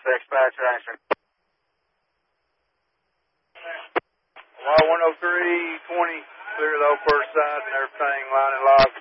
dispatch answer. Y103, 20, clear the first side and everything, line and lock.